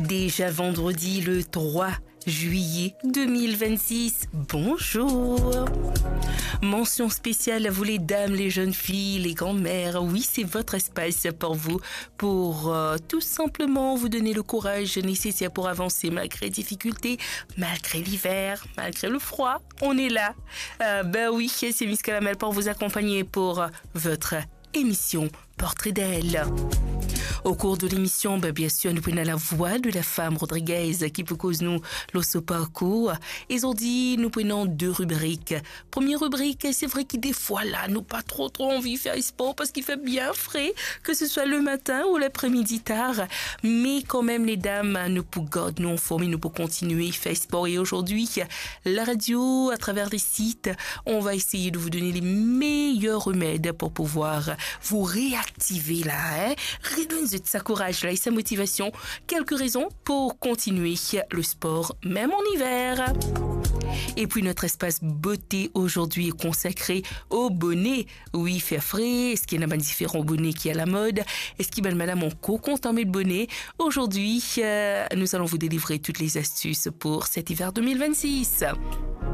Déjà vendredi le 3 juillet 2026. Bonjour. Mention spéciale à vous les dames, les jeunes filles, les grands-mères. Oui, c'est votre espace pour vous, pour tout simplement vous donner le courage nécessaire pour avancer malgré les difficultés, malgré l'hiver, malgré le froid. On est là. Ben oui, c'est Miss Calamel pour vous accompagner pour votre émission Portrait d'elle. Au cours de l'émission, bien sûr, nous prenons la voix de la femme Rodriguez qui propose nous le parcours. Ils ont dit, nous prenons deux rubriques. Première rubrique, c'est vrai que des fois là, nous pas trop envie de faire sport parce qu'il fait bien frais, que ce soit le matin ou l'après-midi tard. Mais quand même, les dames, nous pouvons garder nous en forme, nous pouvons continuer à faire sport. Et aujourd'hui, la radio, à travers les sites, on va essayer de vous donner les meilleurs remèdes pour pouvoir vous réactiver là, redonner sa courage là et sa motivation. Quelques raisons pour continuer le sport, même en hiver. Et puis notre espace beauté aujourd'hui est consacré au bonnet. Oui, fait frais. Est-ce qu'il y en a différents bonnets qui est à la mode? Est-ce qu'il y a madame en co-consommé de bonnet? Aujourd'hui, nous allons vous délivrer toutes les astuces pour cet hiver 2026.